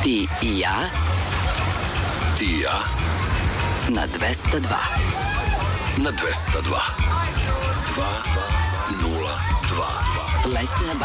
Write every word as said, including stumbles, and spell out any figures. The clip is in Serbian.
Ti i ja. Ti i ja. Na dvesta dva. Na dvesta dva. Dva, nula, dva. Letnja